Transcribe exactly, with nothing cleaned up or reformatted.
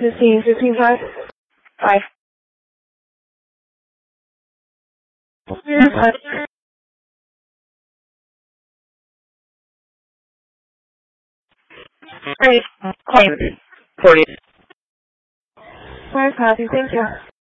fifteen, fifteen, five. Five. Five. Great. Claim. forty. Five, copy. Thank you.